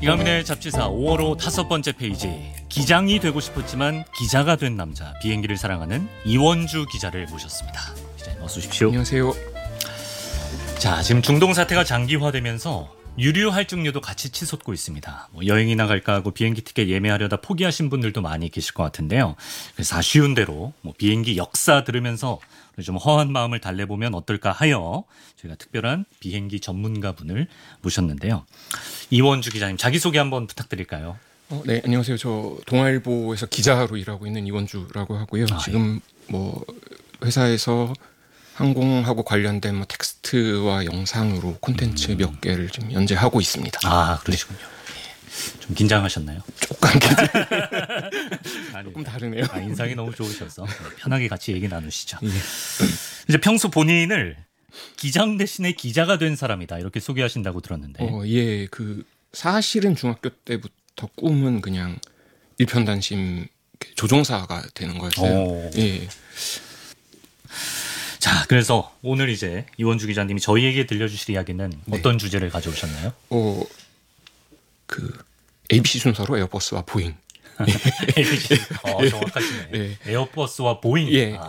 이강민의 잡지사 5월호 5번째 페이지. 기장이 되고 싶었지만 기자가 된 남자, 비행기를 사랑하는 이원주 기자를 모셨습니다. 기자님 어서 오십시오. 안녕하세요. 자, 지금 중동 사태가 장기화되면서 유류 할증료도 같이 치솟고 있습니다. 여행이나 갈까 하고 비행기 티켓 예매하려다 포기하신 분들도 많이 계실 것 같은데요. 그래서 아쉬운 대로 비행기 역사 들으면서 좀 허한 마음을 달래보면 어떨까 하여 저희가 특별한 비행기 전문가분을 모셨는데요. 이원주 기자님 자기소개 한번 부탁드릴까요? 네, 안녕하세요. 저 동아일보에서 기자로 일하고 있는 이원주라고 하고요. 지금 회사에서 항공하고 관련된 텍스트와 영상으로 콘텐츠 몇 개를 좀 연재하고 있습니다. 아, 그러시군요. 네. 좀 긴장하셨나요? 조금 다르네요. 인상이 너무 좋으셔서 편하게 같이 얘기 나누시죠. 예. 이제 평소 본인을 기장 대신에 기자가 된 사람이다 이렇게 소개하신다고 들었는데. 예, 사실은 중학교 때부터 꿈은 그냥 일편단심 조종사가 되는 거였어요. 예. 자, 그래서 오늘 이제 이원주 기자님이 저희에게 들려주실 이야기는 어떤 주제를 가져오셨나요? ABC 순서로 에어버스와 보잉. 정확하시네. 네. 에어버스와 보잉.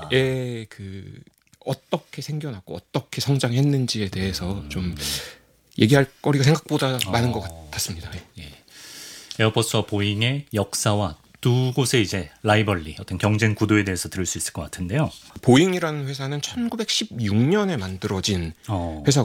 어떻게 생겨났고 어떻게 성장했는지에 대해서 좀 얘기할 거리가 생각보다 많은 것 같았습니다. 예. 에어버스와 보잉의 역사와 두 곳의 이제 라이벌리, 어떤 경쟁 구도에 대해서 들을 수 있을 것 같은데요. 보잉이라는 회사는 1916년에 만들어진 회사